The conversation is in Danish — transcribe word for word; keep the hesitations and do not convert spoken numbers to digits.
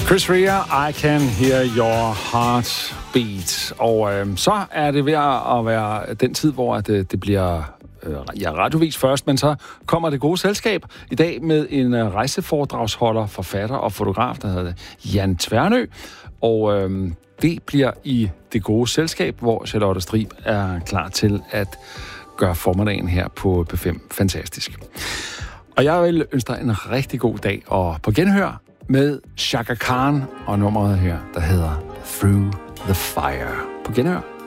Chris Rea, I Can Hear Your Heart Beat. Og øh, så er det ved at være den tid, hvor det, det bliver øh, ja, radiovis først, men så kommer det gode selskab i dag med en øh, rejseforedragsholder, forfatter og fotograf, der hedder Jan Tvernø. Og øh, det bliver i det gode selskab, hvor Charlotte Strib er klar til at gøre formiddagen her på B fem fantastisk. Og jeg vil ønske dig en rigtig god dag, og på genhør med Chaka Khan og nummeret her, der hedder Through the Fire. På genhør.